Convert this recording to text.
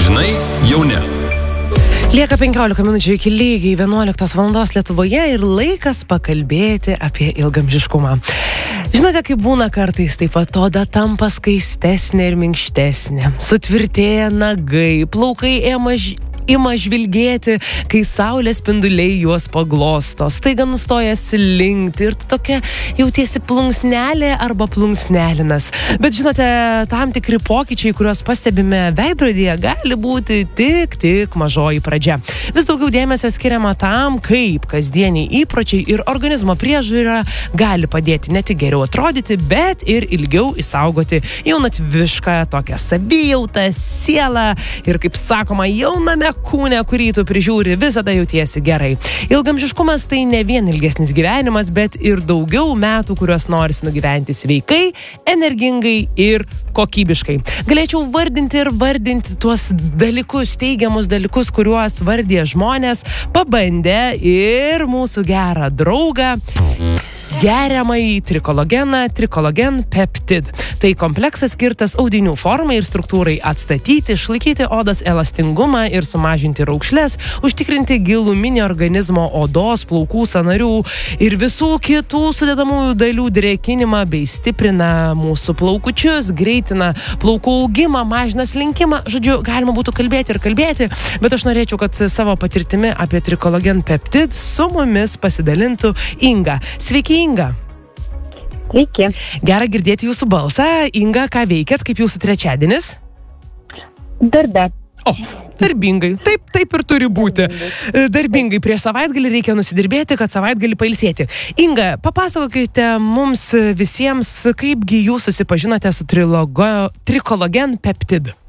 Žinai, jau ne. Lieka 15 minučių iki lygiai 11 valandos Lietuvoje ir laikas pakalbėti apie ilgaamžiškumą. Žinote, kaip būna kartais, taip pat oda tampa skaistesnė ir minkštesnė. Sutvirtėja nagai, plaukai ima žvilgėti, kai saulės spinduliai juos paglosto. Staiga nustoja slinkti ir tu tokia jautiesi plunksnelė arba plunksnelinas. Bet žinote, tam tikri pokyčiai, kuriuos pastebime veidrodyje, gali būti tik mažoji pradžia. Vis daugiau dėmesio skiriama tam, kaip kasdieniai įpročiai ir organizmo priežiūra gali padėti ne tik geriau atrodyti, bet ir ilgiau išsaugoti jaunatvišką tokią savijautą, sielą ir, kaip sakoma, jauname kūne, kurį tu prižiūri, visada jautiesi gerai. Ilgaamžiškumas tai ne vien ilgesnis gyvenimas, bet ir daugiau metų, kuriuos norisi nugyventi sveikai, energingai ir kokybiškai. Galėčiau vardinti tuos dalykus, teigiamus dalykus, kuriuos vardė žmonės, pabandę ir mūsų gerą draugą geriamąjį trikologen peptid. Tai kompleksas skirtas audinių formai ir struktūrai atstatyti, išlaikyti odos elastingumą ir sumažinti raukšles, užtikrinti giluminį organizmo odos, plaukų, sąnarių ir visų kitų sudedamųjų dalių drėkinimą bei stiprina mūsų plaukučius, greitina plaukų augimą, mažina slinkimą. Žodžiu, galima būtų kalbėti, bet aš norėčiau, kad savo patirtimi apie trikologen peptid su mumis pasidalintų Inga. Sveiki, Inga. Sveiki. Gera girdėti jūsų balsą. Inga, ką veikiat, kaip jūsų trečiadienis? Darbe. O, darbingai. Taip ir turi būti. Darbingai prieš savaitgalį reikia nusidirbėti, kad savaitgalį pailsėti. Inga, papasakokite mums visiems, kaipgi jūs susipažinote su trikologen peptid.